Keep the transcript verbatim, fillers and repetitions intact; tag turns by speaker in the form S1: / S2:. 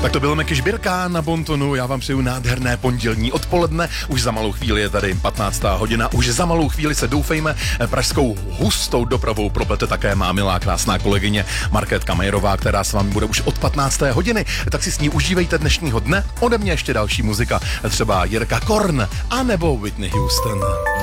S1: Tak to byl Meky Žbírka na Bontonu, já vám přeju nádherné pondělní odpoledne, už za malou chvíli je tady patnáctá hodina, už za malou chvíli se doufejme pražskou hustou dopravou proplete také má milá krásná kolegyně Markétka Majerová, která s vámi bude už od patnácté hodiny, tak si s ní užívejte dnešního dne, ode mě ještě další muzika, třeba Jirka Korn, anebo Whitney Houston.